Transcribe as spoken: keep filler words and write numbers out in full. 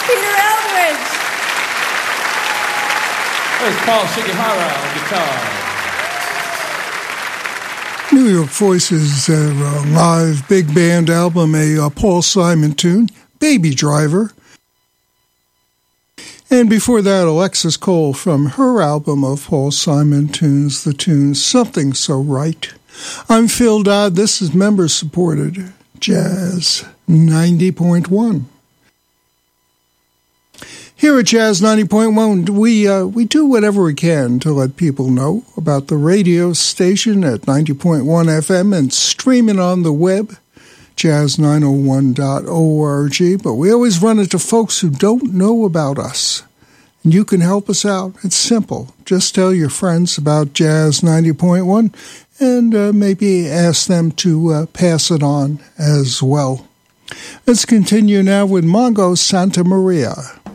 Peter Eldridge. There's Paul Shigihara on guitar. New York Voices uh, live big band album, a uh, Paul Simon tune, Baby Driver. And before that, Alexis Cole from her album of Paul Simon tunes, the tune Something So Right. I'm Phil Dodd. This is member-supported Jazz ninety point one. Here at Jazz ninety point one, we uh, we do whatever we can to let people know about the radio station at ninety point one F M and streaming on the web, jazz nine oh one dot org. But we always run into folks who don't know about us. And you can help us out. It's simple. Just tell your friends about Jazz ninety point one and uh, maybe ask them to uh, pass it on as well. Let's continue now with Mongo Santa Maria.